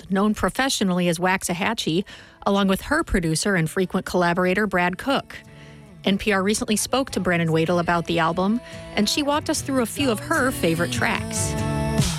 known professionally as Waxahachie, along with her producer and frequent collaborator, Brad Cook. NPR recently spoke to Brennan Wadel about the album, and she walked us through a few of her favorite tracks.